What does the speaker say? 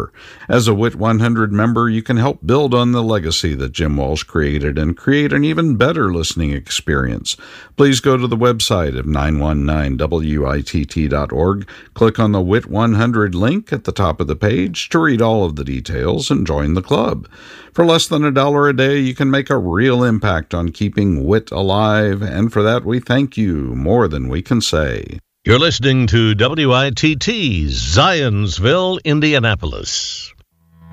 member. As a WIT 100 member, you can help build on the legacy that Jim Walsh created and create an even better listening experience. Please go to the website of 919witt.org, click on the WIT 100 link at the top of the page to read all of the details and join the club. For less than $1 a day, you can make a real impact on keeping WIT alive, and for that we thank you more than we can say. You're listening to WITT, Zionsville, Indianapolis.